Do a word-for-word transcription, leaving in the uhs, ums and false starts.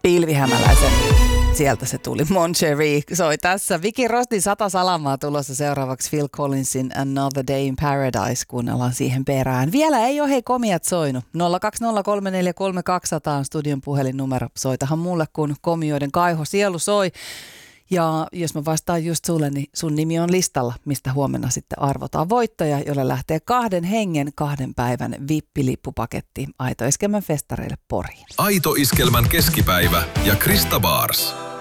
Pilvihämäläisen. Sieltä se tuli. Mon Cherie soi tässä. Vicky Rostin Sata salamaa tulossa seuraavaksi Phil Collinsin Another Day in Paradise. Kuunnellaan siihen perään. Vielä ei ole hei komiat soinut. nolla kaksi nolla kolme neljä kolme kaksi nolla nolla on studion puhelinnumero. Soitahan mulle, kun komioiden kaiho sielu soi. Ja jos mä vastaan just sulle, niin sun nimi on listalla, mistä huomenna sitten arvotaan voittaja, jolle lähtee kahden hengen kahden päivän vippilippupaketti Aito Iskelmän festareille Poriin. Aito Iskelmän keskipäivä ja Krista Baars.